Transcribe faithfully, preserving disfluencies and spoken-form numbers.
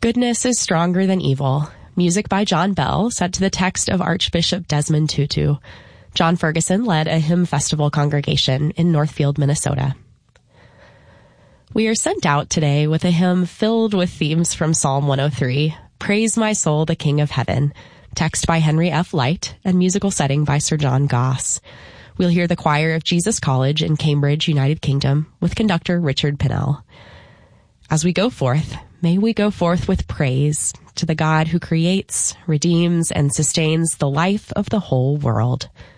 Goodness is Stronger Than Evil. Music by John Bell, set to the text of Archbishop Desmond Tutu. John Ferguson led a hymn festival congregation in Northfield, Minnesota. We are sent out today with a hymn filled with themes from Psalm one oh three, Praise My Soul, the King of Heaven, text by Henry F. Light, and musical setting by Sir John Goss. We'll hear the choir of Jesus College in Cambridge, United Kingdom, with conductor Richard Pinnell. As we go forth, may we go forth with praise to the God who creates, redeems, and sustains the life of the whole world.